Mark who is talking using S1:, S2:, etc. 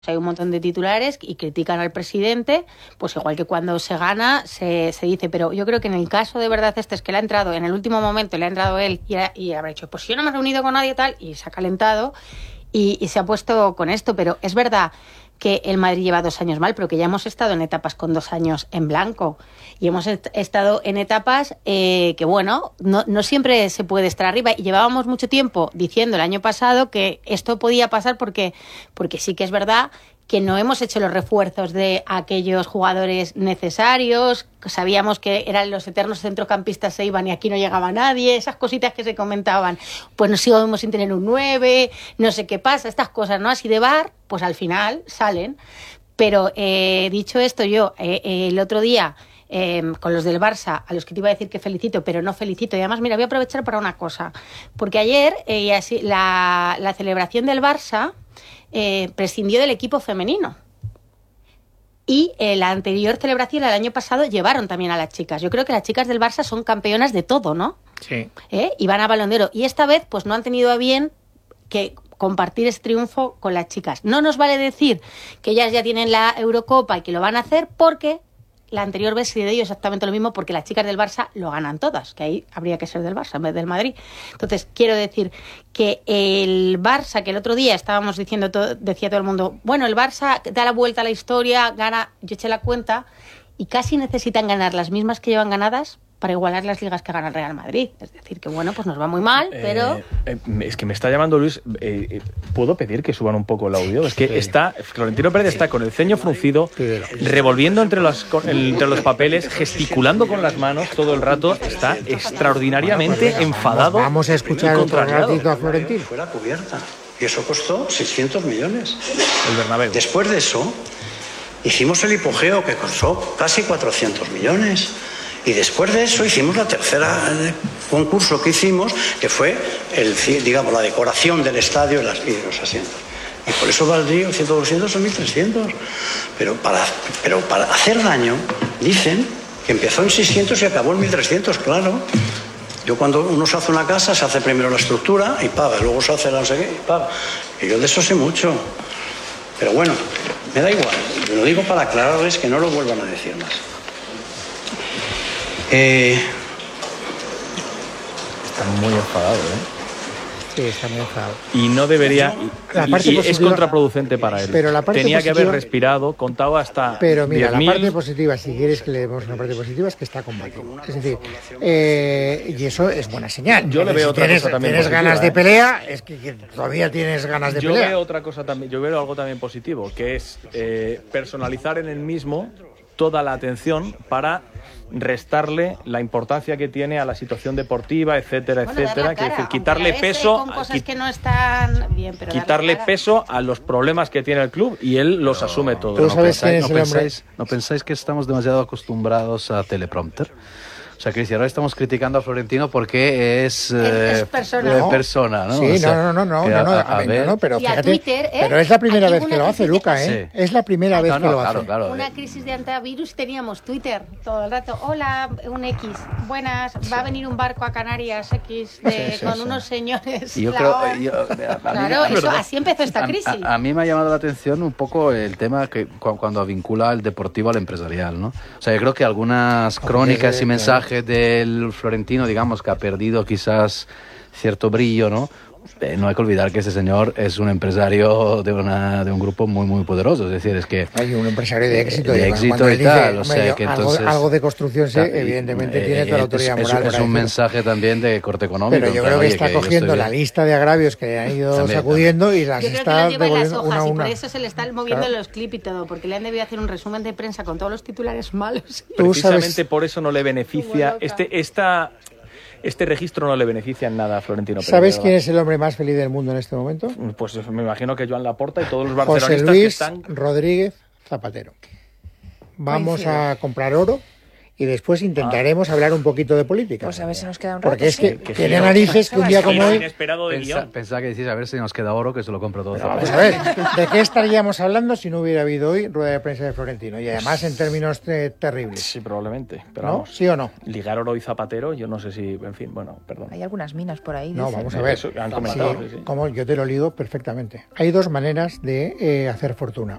S1: Hay un montón de titulares y critican al presidente, pues igual que cuando se gana se dice, pero yo creo que en el caso de verdad es que le ha entrado, en el último momento le ha entrado él y habrá dicho, pues yo no me he reunido con nadie tal, y se ha calentado y se ha puesto con esto, pero es verdad que el Madrid lleva 2 años mal, pero que ya hemos estado en etapas con 2 años en blanco y hemos estado en etapas que, bueno, no siempre se puede estar arriba y llevábamos mucho tiempo diciendo el año pasado que esto podía pasar porque sí que es verdad que no hemos hecho los refuerzos de aquellos jugadores necesarios, sabíamos que eran los eternos centrocampistas se iban y aquí no llegaba nadie, esas cositas que se comentaban, pues nos seguimos sin tener un 9, no sé qué pasa, estas cosas, ¿no? Así de bar, pues al final salen. Pero dicho esto, yo el otro día con los del Barça, a los que te iba a decir que felicito, pero no felicito, y además, mira, voy a aprovechar para una cosa, porque ayer la celebración del Barça prescindió del equipo femenino. Y la anterior celebración, el año pasado, llevaron también a las chicas. Yo creo que las chicas del Barça son campeonas de todo, ¿no?
S2: Sí.
S1: Y van a Balón de Oro. Y esta vez, pues no han tenido a bien que compartir ese triunfo con las chicas. No nos vale decir que ellas ya tienen la Eurocopa y que lo van a hacer porque la anterior vez se dio exactamente lo mismo, porque las chicas del Barça lo ganan todas, que ahí habría que ser del Barça en vez del Madrid. Entonces, quiero decir que el Barça, que el otro día estábamos diciendo, decía todo el mundo, bueno, el Barça da la vuelta a la historia, gana, yo eché la cuenta, y casi necesitan ganar las mismas que llevan ganadas para igualar las ligas que gana el Real Madrid. Es decir, que bueno, pues nos va muy mal, pero...
S3: Es que me está llamando Luis. ¿Puedo pedir que suban un poco el audio? Es que Florentino Pérez está con el ceño fruncido, revolviendo entre los papeles, gesticulando con las manos todo el rato. Está extraordinariamente enfadado.
S2: Vamos a escuchar un ratito a Florentino.
S4: Fuera cubierta. Y eso costó 600 millones.
S3: El Bernabéu.
S4: Después de eso, hicimos el hipogeo que costó casi 400 millones. Y después de eso hicimos la tercera concurso que hicimos, que fue digamos, la decoración del estadio y los asientos. Y por eso valdría 100, 200 o 1.300. Pero para hacer daño, dicen que empezó en 600 y acabó en 1.300, claro. Yo cuando uno se hace una casa, se hace primero la estructura y paga, luego se hace la no sé qué y paga. Y yo de eso sé mucho. Pero bueno, me da igual. Lo digo para aclararles que no lo vuelvan a decir más.
S3: Está muy enfadado,
S2: Sí, está muy enfadado.
S3: Y no debería... Y es contraproducente para él.
S2: Pero la parte
S3: tenía
S2: positiva,
S3: que haber respirado, contado hasta...
S2: Pero mira,
S3: 10.000.
S2: la parte positiva, si quieres que le demos una parte positiva, es que está con Baku. Es decir, y eso es buena señal.
S3: Yo le veo otra cosa también
S2: tienes
S3: positiva,
S2: ganas de pelea, es que todavía tienes ganas de pelea.
S3: Yo veo otra cosa también, yo veo algo también positivo, que es personalizar en él mismo toda la atención para restarle la importancia que tiene a la situación deportiva, etcétera, etcétera. Quiere decir, quitarle peso,
S1: con cosas que no están bien, pero
S3: quitarle peso a los problemas que tiene el club y él los asume todos.
S5: ¿No pensáis que estamos demasiado acostumbrados a teleprompter? O sea, Cristian, ahora estamos criticando a Florentino porque es persona, ¿no?
S2: Sí,
S5: o sea,
S2: no, pero
S1: y a
S2: fíjate,
S1: Twitter,
S2: pero es la primera vez que lo hace Luca,
S5: Sí.
S2: Es la primera vez que lo hace.
S5: Claro.
S1: Una crisis de antivirus teníamos Twitter todo el rato. Hola, un X. Buenas, va a venir un barco a Canarias X con unos señores.
S5: Y yo creo,
S1: así empezó esta crisis.
S5: A mí me ha llamado la atención un poco el tema que cuando vincula el deportivo al empresarial, ¿no? O sea, yo creo que algunas crónicas y mensajes del Florentino, digamos, que ha perdido quizás cierto brillo, ¿no? No hay que olvidar que ese señor es un empresario de un grupo muy, muy poderoso. Es decir, es que...
S2: Hay un empresario de éxito.
S5: De éxito y tal. O sea, que
S2: entonces, algo de construcción, evidentemente, tiene toda la autoridad moral.
S5: Es un mensaje también de corte económico.
S2: Pero yo creo que está cogiendo la lista de agravios que han ido sacudiendo y las está devolviendo una a una.
S1: Y por eso se le están moviendo los clips y todo, porque le han debido hacer un resumen de prensa con todos los titulares malos.
S3: Precisamente por eso no le beneficia... Este registro no le beneficia en nada a Florentino Pérez.
S2: ¿Sabes quién es el hombre más feliz del mundo en este momento?
S3: Pues me imagino que Joan Laporta y todos los barcelonistas
S2: José Luis
S3: que están...
S2: Rodríguez Zapatero. Vamos a comprar oro y después intentaremos hablar un poquito de política.
S6: Pues a ver si nos queda un rato.
S2: Porque es que
S3: Que
S2: tiene
S3: giro.
S2: narices que un día como hoy...
S3: Inesperado de guión.
S5: Pensaba que decís a ver si nos queda oro, que se lo compro todo.
S2: Vamos a ver, ¿de qué estaríamos hablando si no hubiera habido hoy rueda de prensa de Florentino? Y además en términos terribles.
S3: Sí, probablemente. Pero
S2: ¿No?
S3: vamos,
S2: ¿Sí o no?
S3: ligar oro y Zapatero, yo no sé si... En fin, bueno, perdón.
S6: Hay algunas minas por ahí.
S2: No,
S6: dicen.
S2: vamos a ver.
S3: Eso han comentado,
S2: Sí,
S3: sí.
S2: como yo te lo ligo perfectamente. Hay dos maneras de hacer fortuna.